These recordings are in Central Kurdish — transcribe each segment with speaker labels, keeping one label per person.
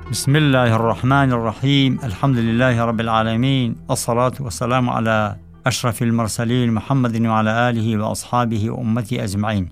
Speaker 1: بسم الله الرحمن الرحيم. الحمد لله رب العالمين، الصلاة والسلام على أشرف المرسلين محمد وعلى آله وأصحابه وأمته أجمعين.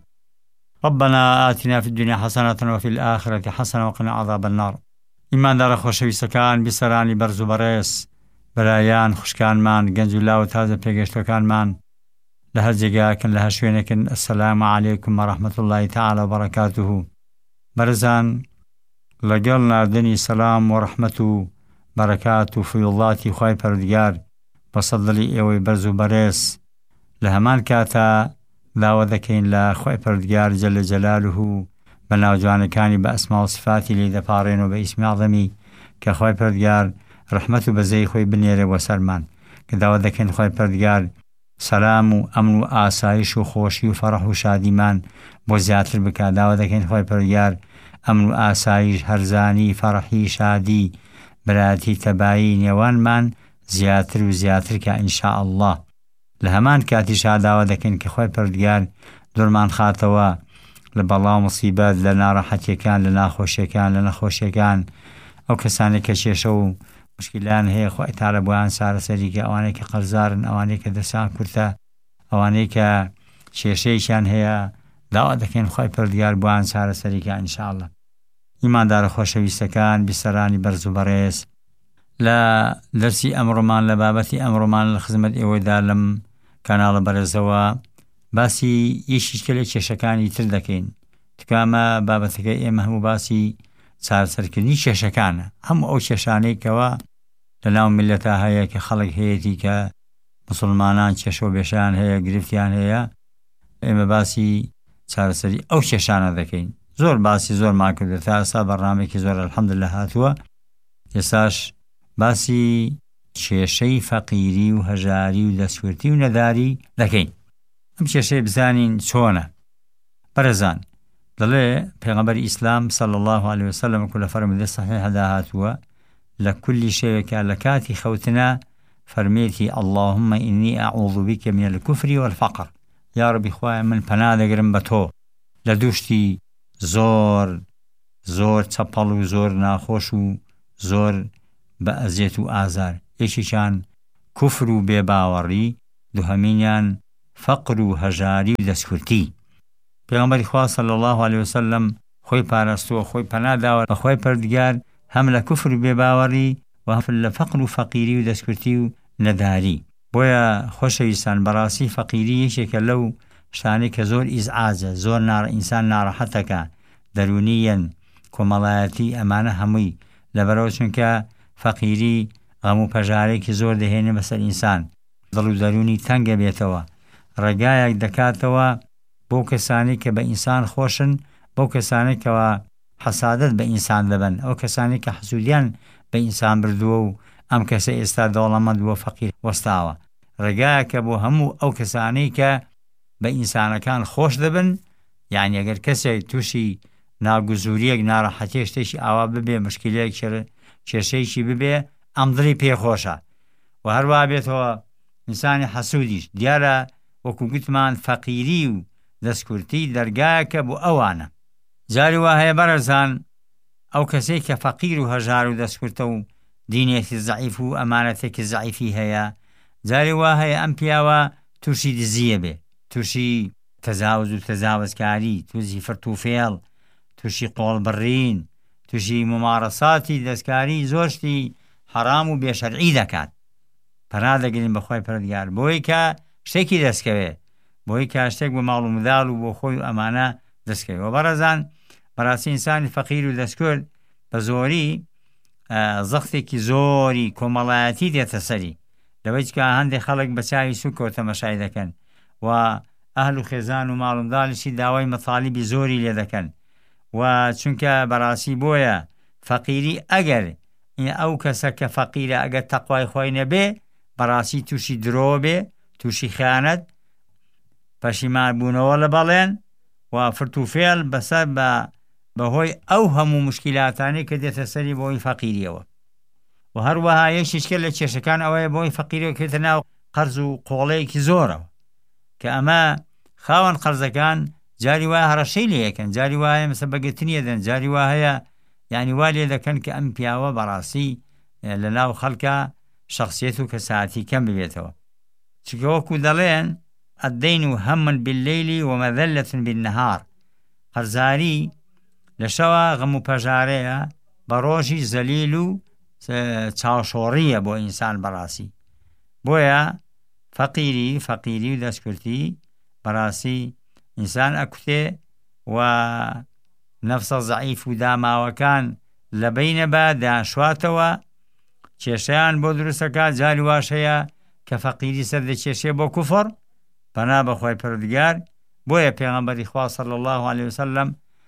Speaker 1: ربنا آتنا في الدنيا حسنة وفي الآخرة حسنة وقنا عذاب النار. إيمان دار خۆشەویستەکان، بیسەرانی بەرز و بەڕێز، بەرایان خوشکانمان، گەنج و لاو تازە پێگەشتەکانمان لە هەر جێگاکن، لە هەر شوێنێکن، ئەسەلامو عەلەیکم وەڕەحمەتوڵڵاهی تەعالە وبەرەکاتوهو. بەرزان، لەگەڵ ناردنی سەلام و ڕەحمەت و بەرەکات و فیوڵاتی خوای پەروەردگار بەسەر دڵی ئێوەی بەرز و بەڕێز، لە هەمان کاتە داوا دەکەین لە خوای پەروەردگار جەلە جەلالوهو بە ناوجوانەکانی بە ئەسما و سفاتی لێ دەپاڕێنەوە بە ئیسمی عەظەمی کە خوای پەروەردگار ڕەحمەت و بەزەی خۆی بنێرێ بۆ سەرمان، کە داوا دەکەین خوای پەروەردگار سەلام و ئەمن و ئاسایش و خۆشی و فەرەح و شادیمان بۆ زیاتر بکات. داوا دەکەین خوای پەروەردگار ئەمن و ئاسایش، هەرزانی، فەرەحی، شادی، برایەتی، تەبایی نێوانمان زیاتر و زیاتر کە ئینشاء الله. لە هەمان کاتیشا داوا دەکەین کە خوای پەروەردگار دوورمان خاتەوە لە بەڵا و مصیبەت، لە ناڕەحەتیەکان، لە ناخۆشیەکان، لە نەخۆشیەکان، ئەو کەسانێک کە کێشە و مشکلان هەیە خوای تەعالە بۆیان چارەسەری کە، ئەوانەی کە قەرزارن، ئەوانەی کە دەستیان کورتە، ئەوانەی کە کێشەیەکیان هەیە، داوا دەکەین خوای پەروەردگار بۆیان چارەسەری کە ئینشاء الله. ئیماندارە خۆشەویستەکان، بیسەرانی بەرز و بەڕێز، لە دەرسی ئەمڕۆمان لە بابەتی ئەمڕۆمان لە خزمەت ئێوەیدا لەم کاناڵە بەرزەوە باسی یەکێکە لە کێشەکانی تر دەکەین. تکامە بابەتەکە ئێمە هەموو باسی چارەسەرکردنی کێشەکانە، هەموو ئەو کێشانەی کەوە لە ناو میلەتە هەیە کە خەڵک هەیەی کە مسلمانان کێشە و بێشیان هەیە، گرفتیان هەیە، ئێمە باسی چارەسەری ئەو کێشانە دەکەین. زۆر باسی زۆرمان کردو تا ئێستا بەڕنامەیەکی زۆر الحەمدولله هاتووە. ئێستاش باسی کێشەی فەقیری و هەژاری و دەستکوردی و نەداری دەکەین. ئەم کێشەی بزانین چۆنە. بەرەزان، دەڵێ پێغەمبەری ئیسلام صلی الله علیه وسلم کە لە فەرمودەی سەحیحەدا هاتووە، لە کولی شەوێکە لە کاتی خەوتنە فەرمێتی اللهم ئینی ئەعوذ بیک من الکفر والفقر. یا ڕەبی خوایە من پەنا دەگرم بە تۆ لە دووشتی زۆر چەپەڵ و زۆر ناخۆش و زۆر بە ئەزیەت و ئازار. یەکێکیان کوفر و بێباوەڕی، دووهەمینیان فەقر و هەژاری و دەستکوردی. پێغەمبەری خوا صلی الله علیه وسلم خۆی پاراستووە، خۆی پەنا داوە بە خوای پەروەردگار هەم لە کوفر و بێباوەڕی و هەم لە فەقر و فەقیری و دەستکوردی و نەداری. بۆیە خۆشەویستان، بەڕاستی فەقیری یەکێکە لەو شتانەی کە زۆر ئیزعاجە، زۆر ئینسان ناڕەحەتەکە، دەرونیەن، کۆمەڵایەتی، ئەمانە هەمووی لەبەرەوە چونکە فەقیری غەم و پەژارێکی زۆر دەهێنێ بەسەر ئینسان، دڵ و دەرونی تەنگە بێتەوە، ڕێگایەک دەکاتەوە بۆ کەسانی کە بە ئینسان خۆشن، بۆ کەسانی کەوە حەسادەت بە ئینسان دەبن، ئەو کەسانی کە حەسوودیان بە ئینسان بردووە و ئەم کەسە ئێستا دەوڵەمەند بووە فەقیر وەستاوە. ڕێگایەکە بۆ هەموو ئەو کەسانەی کە بە ئینسانەکان خۆش دەبن، یعنی ئەگەر کەسێک تووشی ناگوزوریەک، ناڕەحەتیەک، شتێکی ئاوا ببێ، مشکلەیەک، کێشەیەکی ببێ، ئەم دڵی پێخۆشە و هەروە بێتەوە ئینسانی حەسوودیش. دیارە وەکو گوتمان فەقیری و دەستکوردی دەرگایەکە بۆ ئەوانە. جاری وا هەیە بەرەزان، ئەو کەسێک کە فەقیر و هەژار و دەستکوردە و دینێکی زەعیف و ئەمانەتێکی زەعیفی هەیە، جاری وا هەیە ئەم پیاوە تووشی دزیە بێ، تووشی تەجاوز و تەجاوزکاری، تووشی فرتوفێڵ، تووشی قۆڵبڕین، تووشی ممارەساتی دەستکاری، زۆر شتی حەرام و بێشەرعی دەکات. پەنا دەگرین بەخوای پەروەردگار بۆی کە شتێکی دەستکەوێ، بۆی کە شتێک بۆ ماڵ و منداڵ و بۆ خۆی و ئەمانە دەستکەوێ. و بەڕێزان، بەڕاستی ئینسانی فەقیر و دەستکورد بە زۆری زەختێکی زۆری کۆمەڵایەتی دێتە سەری، لەوەی کە هەندێک خەڵک بە چاوی سووکەوە تەماشای دەکەن و ئەهل و خێزان و ماڵ و منداڵیشی داوای مەطالیبی زۆری لێ دەکەن. و چونکە بەڕاستی بۆیە فەقیری، ئەگەر ئەو کەسە کە فەقیرە ئەگەر تەقوای خۆی نەبێ، بەڕاستی تووشی درۆ بێ، تووشی خیانەت، پەشیمان بوونەوە لە بەڵێن و فرتوفێڵ بەسەر بەهۆی ئەو هەموو مشکلاتانی کە دێتە سەری بۆی فەقیریەوە. و هەروەها یەکێکە لە کێشەکان ئەوەیە بۆی فەقیریەوە کێتە ناو قەرز و قۆڵەیەکی زۆرەوە، کە ئەمە خاوەن قەرزەکان جاری وایە هەڕەشەی لێ یەکەن، جاری وایە مەسە بەگرتنی دەن، جاری وایە یعنی وا لێ دەکەن کە ئەم پیاوە بەڕاستی لە ناو خەڵکە شخصیت و کەساەتی کەم ببێتەوە. چونکە وەکو دەڵێن الدین هم بالليل ومذلة بالنهار، قەرزاری لە شەوە غەم و پەژارەیە، بە ڕۆژی زەلیل و چاوشۆڕیە بۆ ئینسان بەڕاستی. بۆیە فەقیری و دەستکورتی بەڕاستی ئینسان ئەکوتێ و نەفسە زەعیف و داماوەکان لە بەینەبە دانشواتەوە، کێشەیان بۆ دروستەکە. جاری واشەیە کە فەقیری سەر دەکێشێ بۆ کوفر، بەنا بەخوای پەروەردگار. بۆیە پێغەمبەری خوا صلی الله عليه وسلم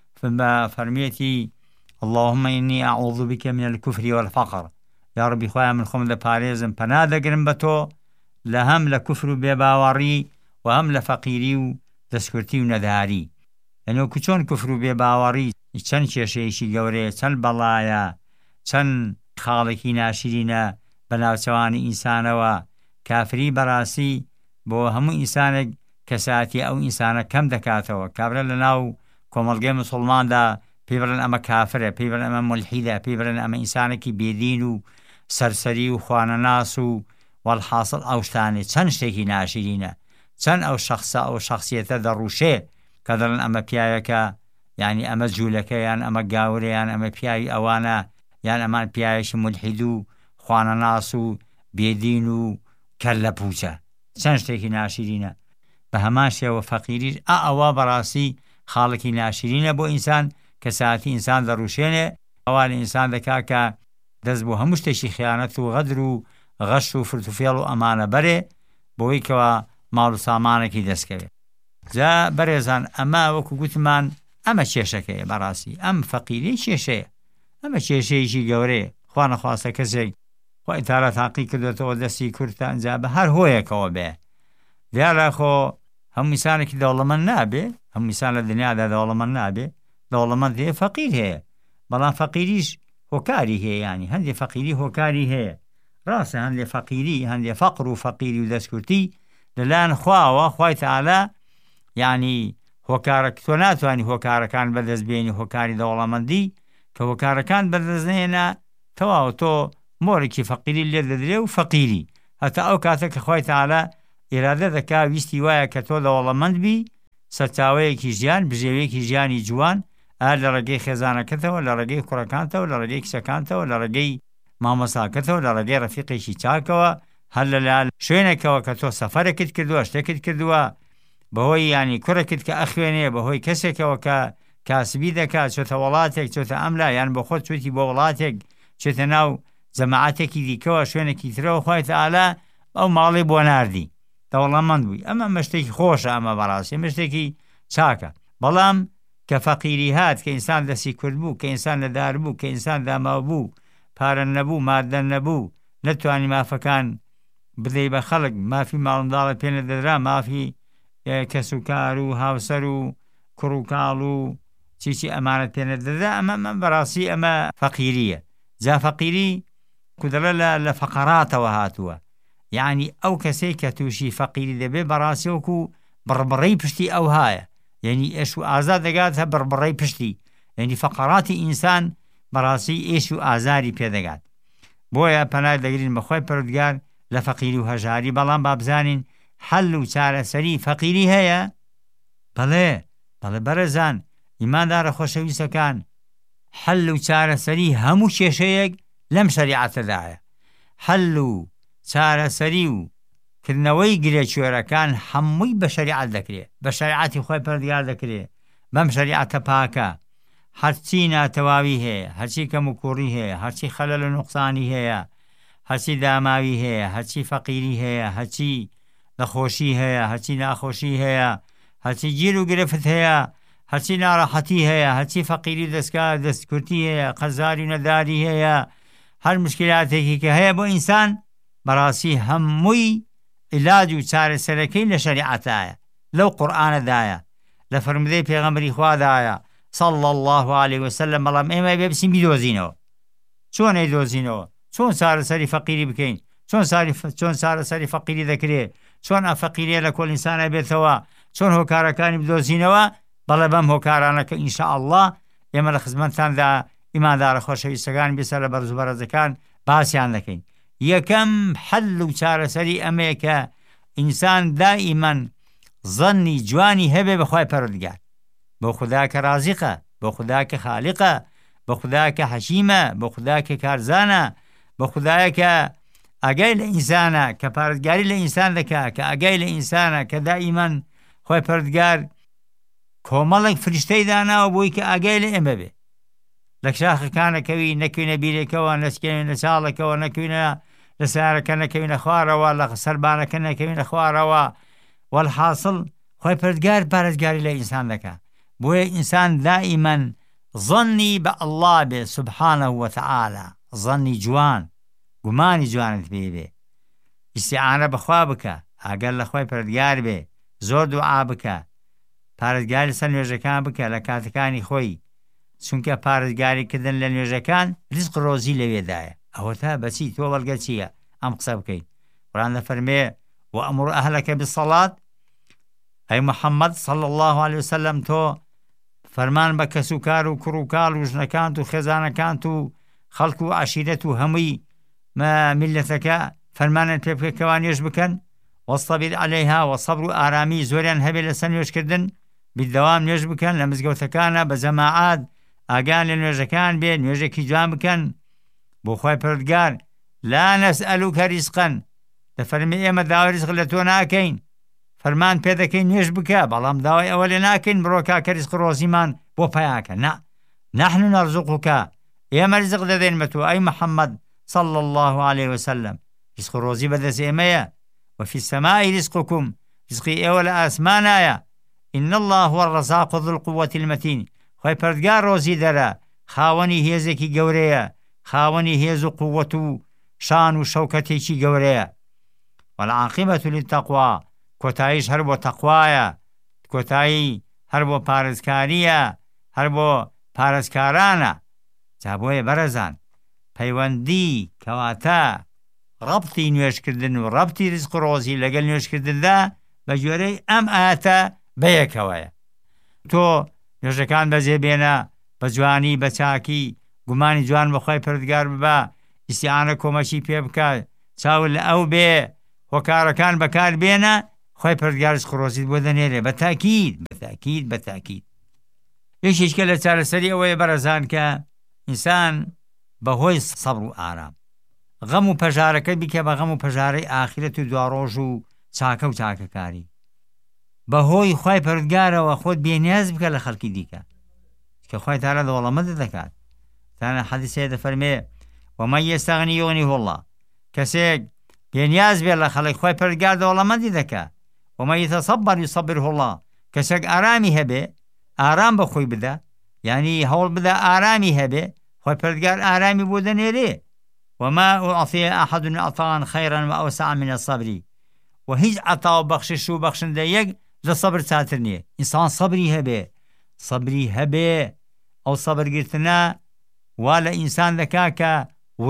Speaker 1: فەرمیێتی اللهم إني أعوذ بك من الكفر والفقر، یا ربی خۆیان من خۆم دەپارێزم پەنا دەگرم بە تۆ لە هەم لە کوفر و بێباوەڕی و هەم لە فەقیری و دەستکورتی و نەداری. یعنی وەکو چۆن کوفر و بێباوەڕی چەند کێشەیەکی گەورەیە، چەند بەڵایە، چەند خاڵێکی ناشرینە بە ناوچەوانی ئینسانەوە. کافری بەڕاستی بۆ هەموو ئینسانێک کەساەتی ئەو ئینسانە کەم دەکاتەوە. کابرا لە ناو کۆمەڵگەی مسڵماندا پێی بڵێن ئەمە کافرە، پێی بڵێن ئەمە مولحیدە، پێی بڵێن ئەمە ئینسانێکی بێدین و سەرسەری و خوانەناس و والحاصل ئەو شتانێ چەند شتێکی ناشرینە، چەند ئەو شخصە ئەو شخصیەتە دەڕوشێ کە دەڵێن ئەمە پیاوێکە، یعنی ئەمە جوولەکە، یان ئەمە گاورە، یان ئەمە پیاوی ئەوانە، یان ئەمان پیاوێکی مولحید و خوانەناس و بێدین و کەللە پوچە، چەند شتێکی ناشرینە. بە هەمان شێوە فەقیریش ئەوە بەڕاستی خاڵێکی ناشرینە بۆ ئینسان، کە ساعتی ئینسان دەڕوشێنێ. ئەوان ئینسان دەکا کە دەست بۆ هەموو شتێکی خیانەت و غەدر و غەش و فرتوفێڵ و ئەمانە بەرێ، بۆی کەوە ماڵ و سامانێکی دەستکەوێت. جا بەڕێزان، ئەمە وەکو گوتمان ئەمە کێشەکەیە بەڕاستی، ئەم فەقیری کێشەیە، ئەمە کێشەیەکی گەورەیە. خوا نەخواستە کەسێک خۆی تارە تاقی کردێتەوە دەستی کورتە ئەنجا بە هەر هۆیەکەوە بێ. دیارە خۆ هەموو ئینسانێکی دەوڵەمەند نابێ، هەموو ئینسان لە دنیادا دەوڵەمەند نابێ، دەوڵەمەند هەیە، فەقیر هەیە، بەڵام فەقیریش هۆکاری هەیە. ینی هەندێک فەقیری هۆکاری هەیە، ڕاستە هەندێک فەقیری، هەندێک فەقر و فەقیری و دەستکورتی لەلایەن خواوە، خوای تەعالا یعنی هۆکارەک تۆ ناتوانانی هۆکارەکان بەدەستبێنی، هۆکاری دەوڵەمەندی کە هۆکارەکان بەدەستنێنە تەواو تۆ مۆرێکی فەقیری لێ دەدرێ و فەقیری، هەتا ئەو کاتە کە خوای تەعالا ئێرادە دەکا ویستی وایە کە تۆ دەوڵەمەند بی، سەرچاوەیەکی ژیان، بژێوەیەکی ژیانی جوان، ئا لە ڕێگەی خێزانەکەتەوە، لە ڕێگەی کوڕەکانتەوە، لە ڕێگەی کچەکانتەوە، لە ڕێگەی مامۆساکەتەوە، لە ڕێگەی ڕەفیقێکی چاکەوە، هەر لەلایەن شوێنێکەوە کە تۆ سەفەرێکت کردووە، شتێکت کردووە، بەهۆی ینی کوڕێکت کە ئەخوێنێ، بەهۆی کەسێکەوە کە کاسبی دەکات، چۆتە وڵاتێک، چۆتە ئەملا، یان بۆ خۆت چوتی بۆ وڵاتێک، چێتە ناو جەماعەتێکی دیکەوە، شوێنێکی ترەوە، خوای تەعالا ئەو ماڵی بۆ ناردی، دەوڵەمەند بووی. ئەمە مەشتێکی خۆشە، ئەمە بەڕاستی مەشتێکی چاکە. بەڵام کە فەقیری هات، کە ئینسان دەستی کورد بوو، کە ئینسان لەدار بوو، کە ئینسان داماو بوو، پارە نەبوو، مادە نەبوو، نەتوانی مافەکان بدەی بە خەڵک، مافی ماڵنداڵە پێ نەدەدرا، مافی کەس و کار و هاوسەر و کوڕ و کاڵ و چیچی ئەمانەت پێ نەدەدرا، ئەمە بەڕاستی ئەمە فەقیریە. جا فەقیری کودەڵە لە فەقەراتەوە هاتووە، یعنی ئەو کەسەی کە تووشی فەقیری دەبێ بەڕاستی وەکو بڕبڕەی پشتی ئەو هایە، یعنی ئێش و ئازار دەگاتە بڕبڕەی پشتی، یعنی فەقەراتی ئینسان بەڕاستی ئێش و ئازاری پێدەگات. بۆیە پەنای دەگرین بەخوای پەروەردگار لە فەقیری و هەژاری. بەڵام بابزانین حەل و چارەسەری فەقیری هەیە؟ بەڵێ بەرەزان ئیماندارە خۆشەویستەکان، حەل و چارەسەری هەموو کێشەیەک لەم شەریعەتەدایە. حەل و چارەسەری و کردنەوەی گرێچوێرەکان هەمووی بە شەریعەت دەکرێت، بە شەریعەتی خۆی پەروەردگار دەکرێت، بەم شەریعەتە پاکە. هەرچی ناتەواوی هەیە، هەرچی کەم و کوڕی هەیە، هەرچی خەلەل و نوقسانی هەیە، هەرچی داماوی هەیە، هەرچی فەقیری هەیە، هەرچی نەخۆشی هەیە، هەرچی ناخۆشی هەیە، هەرچی گیر و گرفت هەیە، هەرچی ناڕەحەتی هەیە، هەرچی فەقیری دەستکار دەستکورتی هەیە، قەزاری و نەداری هەیە، هەر مشکلاتێکی کە هەیە بۆ ئینسان بەڕاستی هەمووی عیلاج و چارەسەرەکەی لە شەریعەتایە، لەو قورئانەدایە، لە فەرمودەی پێغەمبەری خوادایە صلی الله عليه وسلم. بەڵام ئێمە بێ بچین بیدۆزینەوە. چۆن ئەیدۆزینەوە؟ چۆن چارەسەری فەقیری بکەین؟ چۆن چارەسەری فەقیری دەکرێت؟ چۆن ئەم فەقیریە لە کۆڵ ئینسانە بێتەوە؟ چۆن هۆکارەکانی بدۆزینەوە؟ بەڵێ بەم هۆکارانەکە ئینشاء الله ئێمە لە خزمەتتاندا ئیماندارە خۆشەویستەکان بیسەر لە بەرز و بەرەزەکان باسییان دەکەین. یەکەم حەل و چارەسەری ئەمەیە کە ئینسان دائیمەن ظەنی جوانی هەبێ بەخوای پەروەردگار، بۆ خوددا کە رازقە، بۆ خوددا کە خالیقە، بۆ خوددا کە حەکیمە، بۆ خوددا کە کارزانە، بۆ خوددایە کە ئاگای لە ئینسانە، کە پارێزگاری لە ئینسان دەکات، کە ئاگای لە ئینسانە، کە دائیمەن خۆی پەروەردگار کۆمەڵێک فریشتەی داناوە بۆی کە ئاگای لە ئێمە بێ. لە شاخەکانەکەوی نەکەوینە بیرێکەوە، نەچکەوێنە لە چاڵێکەوە، نەکەوینە لە سارەکە، نەکەوینە خوارەوە، لە سەربانەکە نەکەوینە خوارەوە. والحاصل خۆی پەروەردگار پارێزگاری لە ئینسان دەکات. بۆیە ئینسان دائیمەن ظەنی بە ئەڵڵا بێ سوبحانەه وتەعالا، ظەنی جوان، گومانی جوانت پێ بێ، ئیستیعانە بەخوا بکە، ئەگەر لە خۆی پەروەردگار بێ، زۆر دوعا بکە، پارێزگاری لەسەر نوێژەکان بکە لە کاتەکانی خۆی، چونکە پارێزگاریکردن لە نوێژەکان ریزق ڕۆزی لەوێدایە. ئەوە تا بەچی تۆ بەڵگە چییە ئەم قسە بکەیت؟ قورئان دەفەرمێ وەئمر ئەهلەکە بالصەڵات، ئەی محەممەد صلی الله علیه وسلم تۆ فەرمان بە کەس و کار و کوڕ و کاڵ و ژنەکانت و خێزانەکانت و خەڵک و عەشیرەت و هەمووی میلەتەکە فەرمانت پێ بکە کەوا نوێژ بکەن، وەستەبیر عەلەیها، و سەبر و ئارامی زۆریان هەبێ لەسەر نوێژکردن، بیدەوام نوێژ بکەن لە مزگەوتەکانە بە جەماعات، ئاگان لە نوێژەکان بێ، نوێژێکی جوان بکەن بۆ خۆی پەروەردگار. لا نەسئەلوکە ریزقەن، دەفەرمێ ئێمە داوای ریزق لە تۆ ناکەین، فەرمان پێ دەکەین نوێژ بکە، بەڵام داوای ئەوە لێ ناکەین بڕۆکە کە ریزق ڕۆزیمان بۆ پەیاکە. نا، نحن نەرزوقوکە، ئێمە ریزق دەدەین بە تۆ ئەی محەممەد صلی الله عليه وسلم. ریزق ڕۆزی بەدەست ئێمەیە. وفي السماء رزقكم، ریزقی ئێوە لە ئاسمانایە. إن الله هو الرزاق ذو القوة المتين، خۆی پەروەردگار ڕۆزی دەرە، خاوەنی هێزێکی گەورەیە، خاوەنی هێز و قووەت و شان و شەوکەتێکی گەورەیە. والعاقبة للتقوى، کۆتاییش هەر بۆ تەقوایە، کۆتایی هەر بۆ پارێزکاریە، هەر بۆ پارێزکارانە. جا بۆیە بەرەزان پەیوەندی کەواتە ڕەبتی نوێژکردن و ڕەبتی ریزق و ڕۆزی لەگەڵ نوێژکردندا بە گوێرەی ئەم ئاەتە بەیەکەوەیە. تۆ نوێژەکان بەجێبێنە بە جوانی، بە چاکی، گومانی جوان بە خۆی پەروەردگار ببە، ئیستیعانە کۆمەچی پێ بکە، چاول لە ئەو بێ، هۆکارەکان بەکار بێنە، خۆی پەروەردگار ریزق و ڕۆزیت بۆ دەنێرێ. بەتاکید بەتاکید بەتاکید. یەکێکە لە چارەسەری ئەوەیە بەرەزان کە ئینسان بەهۆی سەبر و ئارام غەم و پەژارەکە بیکە بە غەم و پەژارەی ئاخرەت و دواڕۆژ و چاکە و چاکەکاری. بەهۆی خۆی پەروەردگارەوە خۆت بێنیاز بکە لە خەڵکی دیکە، کە خۆی تاالە دەوڵەمەندت دەکات. تانە حەدیسەیە دەفەرمێ وەمەن یەستەغنی یوغنیه الله، کەسێک بێنیاز بێت لە خەڵک خۆی پەروەردگار دەوڵەمەندی دەکات. وەمەن یەتەصەبەر یوصەبره الله، کەسێک ئارامی هەبێ ئارام بە خۆی بدە، یعنی هەوڵ بدە ئارامی هەبێ، خۆی پەروەردگار ئارامی بۆ دەنێرێ. وما أعطي أحد عطاء خيرا وأوسع من الصبر، وهيج عطاء بخشش وبخشن ديك لصبر ساترني. إنسان صبري هبه أو صبر قلتنا ولا إنسان ذكاك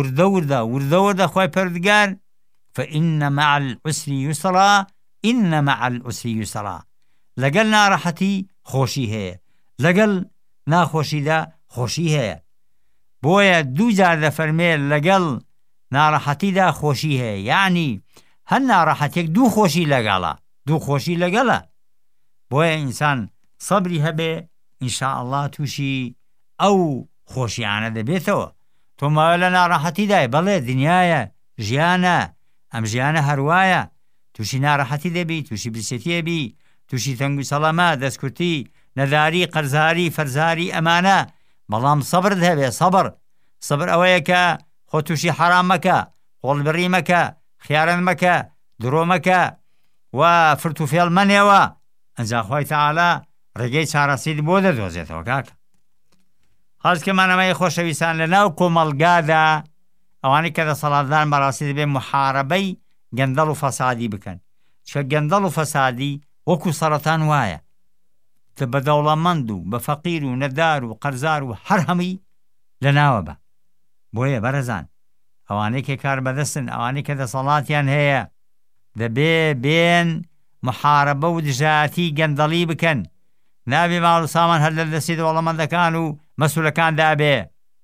Speaker 1: ورده خوي پروردگار، فإن مع العسر يسرا، إن مع العسر يسرا. لقل ناراحتي خوشي هي، لقل ناخوشي دا خوشي هي. بۆیە دوو جار دەفەرمێ لەگەڵ ناڕەحەتی دا خۆشی هەیە، یعنی هەر ناڕەحەتێک دوو خۆشی لەگەڵە. بۆیە ئینسان سەبری هەبێ، ئینشاءالله تووشی ئەو خۆشیانە دەبێتەوە. تۆ ماوە لە ناڕەحەتیدای، بەڵێ دنیایە، ژیانە، ئەم ژیانە هەروایە، تووشی ناڕەحەتی دەبی، تووشی برسێتی هەبی، تووشی تەنگ و سەڵەمە، دەستکوتی، نەداری، قەرزاری، فەرزاری، ئەمانە. بەڵام سەبرت هەبێ. سەبر ئەوەیە کە خۆ تووشی حەرام مەکە، قۆڵبڕی مەکە، خیانەت مەکە، درۆ مەکە و فرت و فێڵ مەنێوە، ئەنجا خۆی تەعالا ڕێگەی چارەسەیت بۆ دەدۆزێتەوە. کاکە خەڵکەمانەمەی خۆشەویستان لە ناو کۆمەڵگادا ئەوانەی کە دەسەڵاتدان بەڕاستی دەبێت محارەبەی گەندەڵ و فەسادی بکەن، چکە گەندەڵ و فەسادی وەکو سەرەتان وایە، بە دەوڵەمەند و بە فەقیر و نەدار و قەرزار و هەر هەمووی لە ناوە بە. بۆیە بەرەزان ئەوانەی کە کار بەدەستن، ئەوانەی کە دەسەڵاتیان هەیە، دەبێ بێن محارەبە و دژایەتی گەندەڵی بکەن، نابێ ماڵ و سامان هەر لە دەستی دەوڵەمەندەکان و مەسئولەکان دابێ.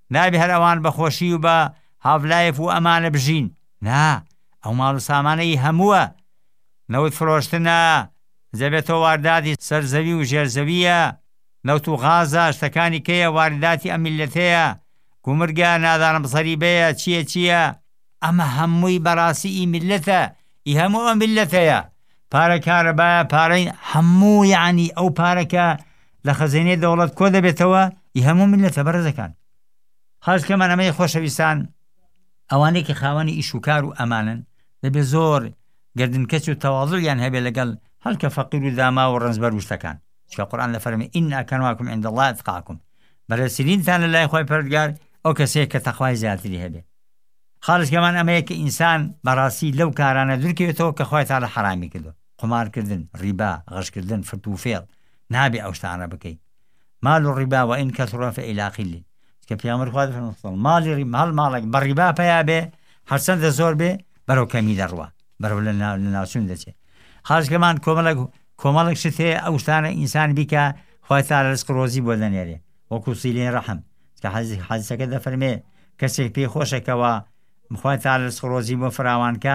Speaker 1: نابێ هەر ئەوان بەخۆشی و بە هاڤلایف و ئەمانە بژین، نا، ئەو ماڵ و سامانەی هەمووە، نەوت فرۆشتنە، زەبێتەوە وارداتی سەرزەوی و ژێرزەویە، نەوت و غازە شتەکانی کەیە وارداتی ئەم میلەتەیە، کومرگە نادانم سەریبەیە چییە ئەمە هەمووی بەڕاستی ئی میلەتە، ئی هەموو ئەم میلەتەیە، پارە کارەبایە، پارەی هەموو یعنی ئەو پارەکە لە خەزینەی دەوڵەت کۆ دەبێتەوە، ئی هەموو میلەتە بەڕێزەکان. خاڵکەمان ئەمەی خۆشەویستان، ئەوانەی کە خاوەنی ئیش و کار و ئەمانن دەبێت زۆر گردنکەچ و تەواضوعیان هەبێ لەگەڵ هەڵکە فەقیر و داما و ڕەنجبەر و شتەکان، چکە قورئان لەفەرمێ ئین ئەکرەمەکم عند الله ئەتقاکم، بەرزترینتان لەلای خۆی پەروەردگار ئەو کەسەیە کە تەقوای زیاتری هەبێ. خاڵچکەمان ئەمەیە کە ئینسان بەڕاستی لەو کارانە دوورکەوێتەوە کە خۆی تاالە حرامی کردو، قمارکردن، ڕیبا، غەشکردن، فرت و فێڵ، نابێ ئەو شتانە بکەیت. مال و ڕیبا و ئین کەثڕە فإلی قلیل، کە پێغەمبەر خوا دەفەرمێ ماڵێک بە ڕیبا پیا بێ هەرچەندە زۆر بێ بەرەو کەمی دەڕوا، بەرەو لە ناوچوون دەچێت. خاڵچکەمان کۆمەڵێک شت هەیە ئەو شتانە ئینسان بیکە خۆی تاالە ڕزق ڕۆزی بۆ دەنێرێ، وەکو سیلەی ڕەحم، کە حەدیسەکە دەفەرمێ کەسێک پێی خۆشێکەوە خۆی تاالە ڕزق ڕۆزی بۆ فراوانکە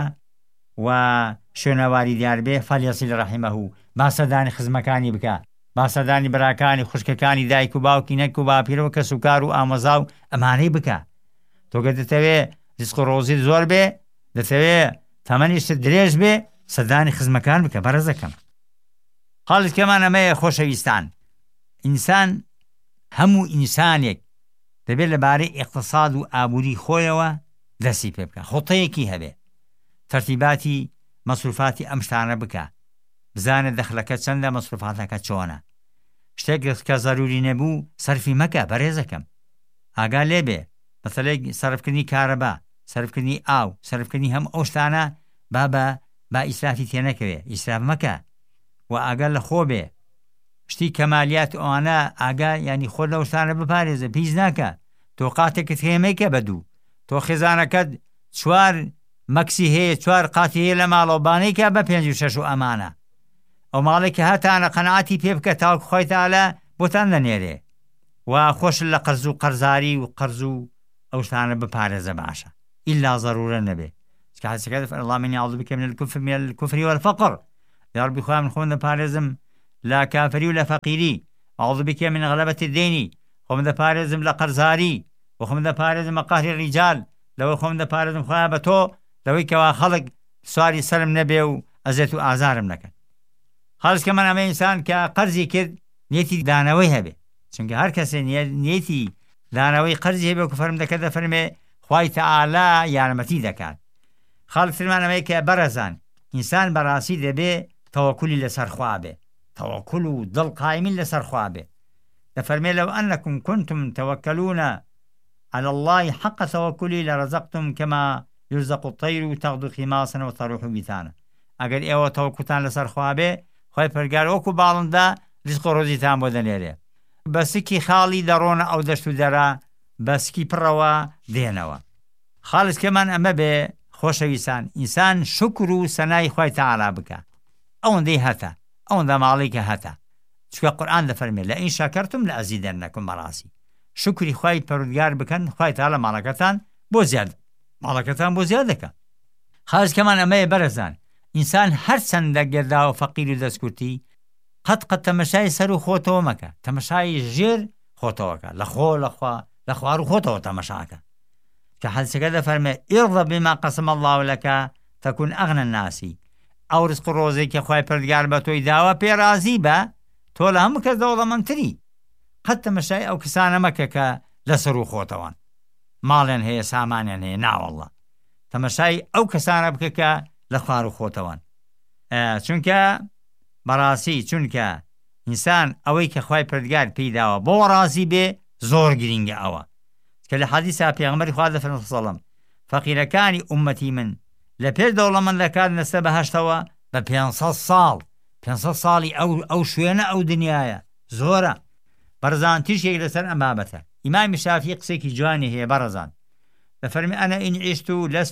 Speaker 1: و شوێنەواری دیار بێ فەلیەصل ڕەحیمەهو، باسەدانی خزمەکانی بکە، باسەدانی براکانی خوشکەکانی دایک و باوکی نەک و باپیرەوە کە سوکار و ئامۆزا و ئەمانەی بکە. تۆگە دەتەوێت ڕزق ڕۆزی زۆر بێ، دەتەوێت تەمەنیشت درێژ بێ، سەدانی خزمەکان بکە. بەڕێزەکەم خاڵچکەمان ئەمەیە خۆشەویستان، ئینسان هەموو ئینسانێک دەبێت لەبارەی ئیقتصاد و ئابووری خۆیەوە دەستی پێ بکە، خۆتەیەکی هەبێ، تەرتیباتی مەسروفاتی ئەم شتانە بکە، بزانە دەخلەکە چەندە، مەسروفاتەکە چۆنە، شتێک کە زەروری نەبوو سەرفی مەکە. بەڕێزەکەم ئاگا لێبێ، مەسەلەی سەرفکردنی کارەبا، سەرفکردنی ئاو، سەرفکردنی هەم ئەو شتانە با ئیسرافی تێنەکەوێ، ئیسراف مەکە و ئاگا لە خۆ بێ، شتی کەمالیات ئەوانە ئاگا ینی خۆ لەو شتانە بپارێزە، پیس ناکە. تۆ قاتێکت هێمەیکە بەدوو، تۆ خێزانەکەت 4 مەکسی هەیە، 4 قاتی هەیە لە ماڵەوەبانەیکە بە 5 و 6 و ئەمانە، ئەو ماڵێکە هەتانە قەنەعاتی پێ بکە تاوەکو خۆی تاالە بۆتان دەنێرێ و خۆش لە قەرز و قەرزاری و قەرز و ئەو شتانە بپارێزە باشە، ئیلا ضرورە نەبێ. حدیثەکە دەفەرمێ اللهم إني أعوذ بك من الكفر والفقر، یا ربی خۆم خۆم دەپارێزم لە کافری و لە فەقیری، أعوذ بك من غلبة الدين، خۆم دەپارێزم لە قەرزاری و خۆم دەپارێزم لە قەهری ڕیجال، لەوەی خۆم دەپارێزم خۆیان بە تۆ لەوەی کەوا خەڵک سواری سەرم نەبێ و ئەزێت و ئازارم نەکەن. خاڵچکەمان ئەمە ئینسان کە قەرزی کرد نیەتی دانەوەی هەبێ، چونکە هەر کەسێ نیەتی دانەوەی قەرزی هەبێ و کە فەرمودەکە دەفەرمێ خوای تەعالا یارمەتی دەکات. خاڵترمان ئەمەیە کە بەڕێزان ئینسان بەڕاستی دەبێ تەوەکولی لەسەر خوا بێ، تەوەکل و دڵ قایمین لەسەر خوا بێ. دەفەرمێ لەو ئەنەکم كنتم تەوەکەلونە على الله حق توكلي لرزقتم كما يرزق الطير تغدو خماصا وتروح بطانا. ئەگەر ئێوە تەوەکوتان لەسەر خوا بێ، خۆی پەروەردگار وەکو باڵندا ڕزق و ڕۆزیتان بۆ دەنێرێ، بەسکی خاڵی دەڕۆنە ئەو دەشت و دەرا، بەسکی پڕەوە دێنەوە. خاڵچکەمان ئەمە بێ خۆشەویستان، ئینسان شکر و سەنای خۆی تەعالا بکە، ئەوەندەی هەتە، ئەوەندە ماڵێکە هەتە، چونکە قورئان دەفەرمێ لئین شەکەرتم لەئەزیدەنەکم. بەڕاستی شکری خۆی پەروەردگار بکەن، خۆی تەعالا ماڵەکەتان بۆ زیاد دەکە. خاڵچکەمان ئەمەیە بەرەزان، ئینسان هەر چەندە گەردا و فەقیر و دەستکورتی قەت تەمەشای سەر و خۆتەوە مەکە، تەمەشای ژێر خۆتەوەکە، لە خوار و خۆتەوە تەمەشاکە، کە حەدیسەکە دەفەرمێ ئیرضە بما قەسەمە الله لەکە تەکون ئەغنە الناس. ئەو ڕزق و ڕۆزەی کە خۆی پەروەردگار بە تۆی داوە پێرازی بە، تۆ لە هەموو کەس دەوڵەمەندتری. قەت تەمەشای ئەو کەسانە مەکە کە لەسەر و خۆتەوەن، ماڵیان هەیە سامانیان هەیە، ناوەڵڵا تەمەشای ئەو کەسانە بکە کە لە خوار و خۆتەوەن. چونکە بەڕاستی چونکە ئینسان ئەوەی کە خۆی پەروەردگار پێی داوە بۆ ڕازی بێ زۆر گرینگە ئەوە، کە لە حەدیثا پێغەمبەری خوا دەفەرمێ سەڵەم فەقیرەکانی ئومەتی من لە پێش دەوڵەمەندەکان نەستە بەهەشتەوە بە 500 ساڵی ئەو شوێنە ئەو دنیاە زۆرە. بەرزان تیشێک لەسەر ئەم بابەتە. ئیمامی شافعی قسێکی جوانی هەیە بەڕەزان، دەفەرمێ ئەنە ئین عیشت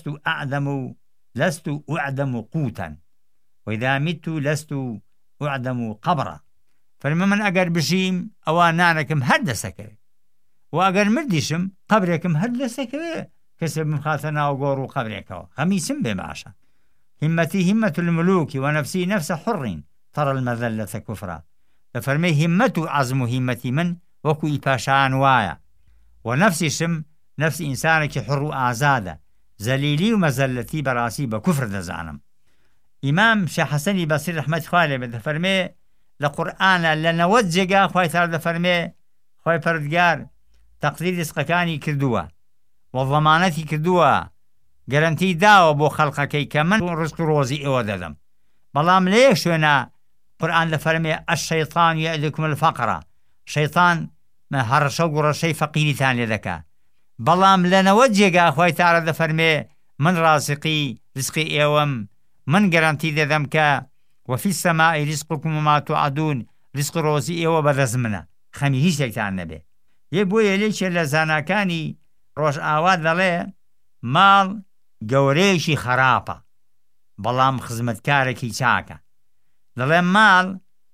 Speaker 1: لست أعدم قوتا وإذا مت لست أعدم قبرا. فەرمێ من ئەگەر بژیم ئەوە نانەکەم هەر دەسەکەوێت و ئەگەر مردیشم قەبرێکم هەر دەستێکەوێ کەسێ بمخاتە ناو گۆڕ و قەبرێکەوە هەمیسم بێ باشە همەتی همەت الملوك ونفسی نفس حڕین تەڕ المەذەلەتە کوفرا دەفەرمێ همەت و عەزم و همەتی من وەکو ئیپاشان وایە و نفسیشم نفسی ئینسانێکی حڕ و ئازادە زەلیلی و مەزەلەتی بەڕاستی بە کوفر دەزانم. ئیمام شێخ حەسەنی بەسری ڕەحمەتی خوا لێبێ دەفەرمێ لە قورئانە لە 90 جێگا خوای تاعالی دەفەرمێ خوای پەروەردگار تەقدیر ڕزقەکانی کردووە و ضەمانەتی کردووە گەرەنتی داوە بۆ خەڵقەکەی کە من ڕزق و ڕۆزی ئێوە دەدەم. بەڵام لە یەک شوێنە قورئان دەفەرمێ الشەیطان یەعدکم الفەقر شەیطان هەڕەشە و گوڕەشەی فەقیریتان لێ دەکا. بەڵام لە 90 جێگا خوای تاعالی دەفەرمێ من ڕازقی ڕزقی ئێوەم من گەرانتی دەدەم کە وفي السماء رزقكم وما توعدون رزق ڕۆزی ئێوە بەدەست منە خەمی هیچ شتێکتان نەبێ. یەک بۆ یەلێکێ لە زاناکانی ڕۆژ ئاوا دەڵێ ماڵ گەورەیەکی خراپە بەڵام خزمەتکارێکی چاکە. دەڵێ ماڵ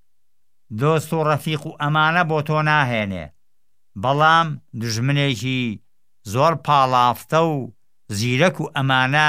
Speaker 1: دۆست و ڕەفیق و ئەمانە بۆ تۆ ناهێنێ بەڵام دوژمنێکی زۆر پاڵافتە و زیرەک و ئەمانە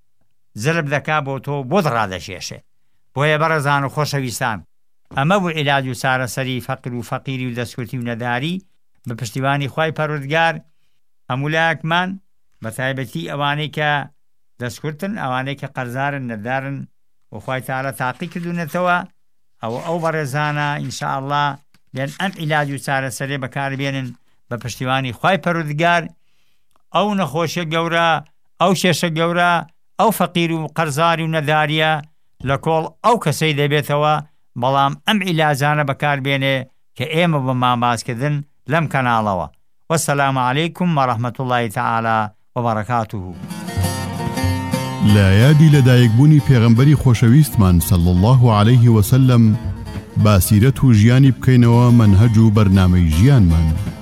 Speaker 1: زرب دەکا بۆ تۆ بۆت ڕادەشێشێ. بۆیە بەڕێزان و خۆشەویستان ئەمە بوو عیلاج و چارەسەری فەقر و فەقیری و دەستکوتی و نەداری بە پشتیوانی خوای پەروەردگار هەمولایەکمان بە تایبەتی ئەوانەی کە دەستکوتن ئەوانەی کە قەرزارن نەدارن و خوای تاعالی تاقی کردوونەتەوە ئەو بەڕێزانە ئینشاءالله بێن ئەم عیلاج و چارەسەرێ بەکاربێنن بە پشتیوانی خوای پەروەردگار ئەو نەخۆشیە گەورە ئەو شێشە گەورە ئەو فەقیر و قەرزاری و نەداریە لە کۆڵ ئەو کەسەی دەبێتەوە بەڵام ئەم عیلاجانە بەکاربێنێ کە ئێمە بە مامازکردن لەم کەناڵەوە. وەسەلام عەلەیکم وەڕەحمەت اللهی تەعالی وبەرەکاتوه.
Speaker 2: لا یادی لەدایکبوونی پێغەمبەری خۆشەویستمان صلی الله عليه وسلم باسیرەت و ژیانی بکەینەوە منهەج و بەرنامەی ژیانمان.